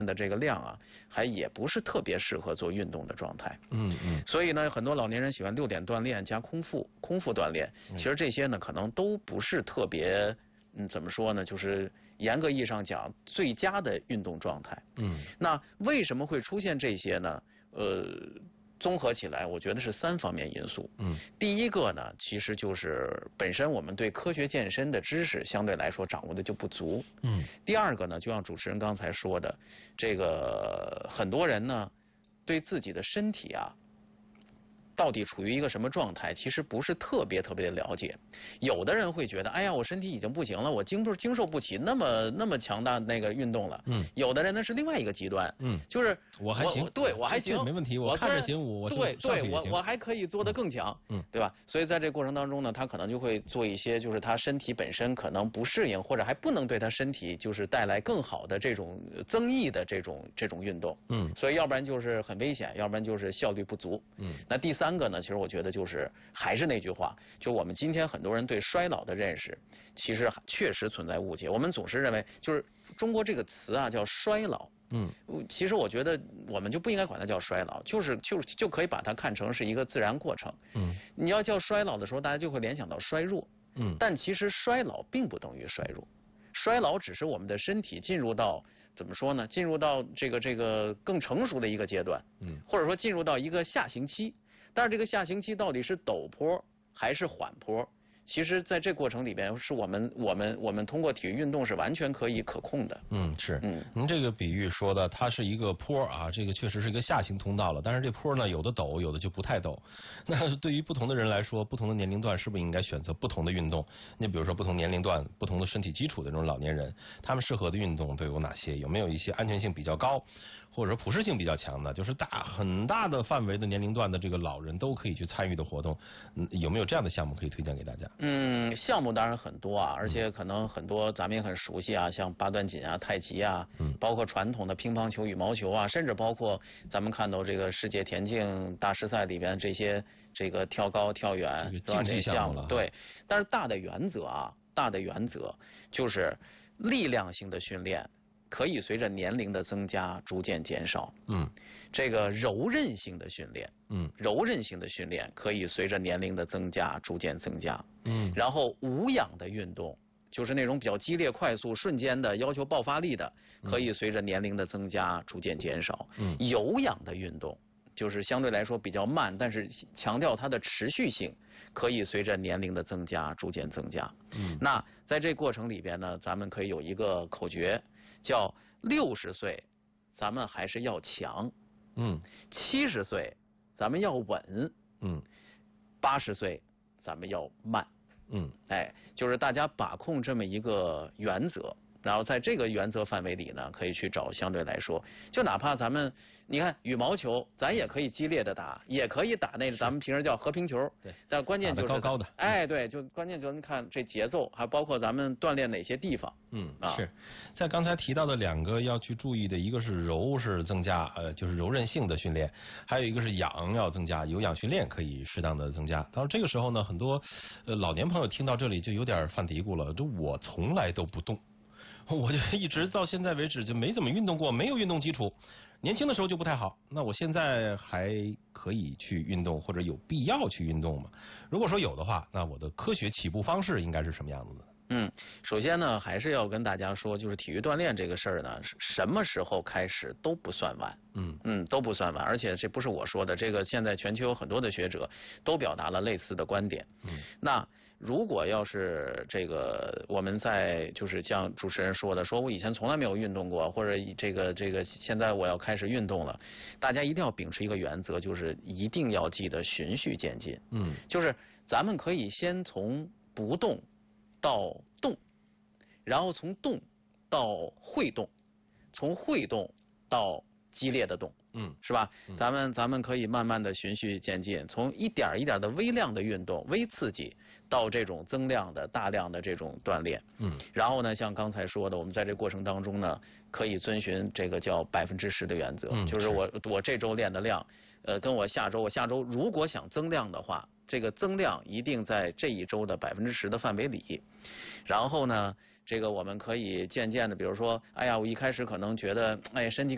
的这个量啊，还也不是特别适合做运动的状态。所以呢，很多老年人喜欢6点锻炼加空腹锻炼，其实这些呢可能都不是特别怎么说呢，就是严格意义上讲最佳的运动状态。那为什么会出现这些呢？综合起来，我觉得是3方面因素。第一个呢，其实就是本身我们对科学健身的知识相对来说掌握的就不足。第二个呢，就像主持人刚才说的，这个很多人呢，对自己的身体啊，到底处于一个什么状态，其实不是特别的了解。有的人会觉得，哎呀，我身体已经不行了，我经受不起那么强大的那个运动了。有的人呢是另外一个极端，就是我还行， 对我还行， 没问题，我看着行， 我还可以做得更强，对吧？所以在这过程当中呢，他可能就会做一些就是他身体本身可能不适应，或者还不能对他身体就是带来更好的这种增益的这种运动。所以要不然就是很危险，要不然就是效率不足。那第3个呢，其实我觉得就是还是那句话，就我们今天很多人对衰老的认识，其实确实存在误解。我们总是认为就是中国这个词啊叫衰老。其实我觉得我们就不应该管它叫衰老，就可以把它看成是一个自然过程。你要叫衰老的时候，大家就会联想到衰弱。但其实衰老并不等于衰弱，衰老只是我们的身体进入到怎么说呢？进入到这个更成熟的一个阶段。或者说进入到一个下行期。但是这个下行期到底是陡坡还是缓坡？其实在这过程里边，是我们通过体育运动是完全可以可控的。 是。您这个比喻说的，它是一个坡啊，这个确实是一个下行通道了。但是这坡呢，有的陡，有的就不太陡。那对于不同的人来说，不同的年龄段是不是应该选择不同的运动？你比如说不同年龄段、不同的身体基础的这种老年人，他们适合的运动都有哪些？有没有一些安全性比较高，或者说普适性比较强的，就是很大的范围的年龄段的这个老人都可以去参与的活动？有没有这样的项目可以推荐给大家？ 项目当然很多啊，而且可能很多咱们也很熟悉啊，像八段锦啊、太极啊，包括传统的乒乓球、羽毛球啊，甚至包括咱们看到这个世界田径大师赛里边这些这个跳高、跳远竞技项目了。 对，但是大的原则就是力量性的训练可以随着年龄的增加逐渐减少。这个柔韧性的训练可以随着年龄的增加逐渐增加。然后无氧的运动，就是那种比较激烈、快速、瞬间的要求爆发力的，可以随着年龄的增加逐渐减少。有氧的运动，就是相对来说比较慢，但是强调它的持续性，可以随着年龄的增加逐渐增加。那在这过程里边呢，咱们可以有一个口诀，叫60岁咱们还是要强，70岁咱们要稳，80岁咱们要慢。就是大家把控这么一个原则，然后在这个原则范围里呢，可以去找相对来说，就哪怕咱们你看羽毛球，咱也可以激烈的打，也可以打那个咱们平时叫和平球。 对， 但关键就是高高的。 对，就关键就是看这节奏，还包括咱们锻炼哪些地方。 是在刚才提到的2个要去注意的，一个是柔是增加就是柔韧性的训练，还有一个是氧要增加，有氧训练可以适当的增加。到这个时候呢，很多老年朋友听到这里就有点犯嘀咕了，就我从来都不动，我就一直到现在为止就没怎么运动过，没有运动基础，年轻的时候就不太好，那我现在还可以去运动，或者有必要去运动吗？如果说有的话，那我的科学起步方式应该是什么样子的？ 首先呢，还是要跟大家说，就是体育锻炼这个事儿呢，什么时候开始都不算晚。都不算晚，而且这不是我说的，这个现在全球有很多的学者都表达了类似的观点。那如果要是这个我们在就是像主持人说的，说我以前从来没有运动过，或者这个现在我要开始运动了，大家一定要秉持一个原则，就是一定要记得循序渐进。就是咱们可以先从不动到动，然后从动到会动，从会动到激烈的动，是吧？咱们可以慢慢的循序渐进，从一点一点的微量的运动、微刺激，到这种增量的大量的这种锻炼。然后呢，像刚才说的，我们在这过程当中呢，可以遵循这个叫10%的原则，就是我这周练的量，跟我下周如果想增量的话，这个增量一定在这一周的10%的范围里。然后呢，这个我们可以渐渐的，比如说，哎呀，我一开始可能觉得，哎，身体